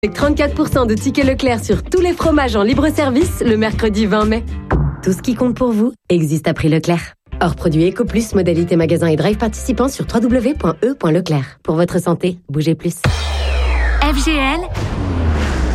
Avec 34% de tickets Leclerc sur tous les fromages en libre-service le mercredi 20 mai. Tout ce qui compte pour vous existe à prix Leclerc. Hors produit EcoPlus, modalité magasin et drive participants sur www.e.leclerc. Pour votre santé, bougez plus. FGL,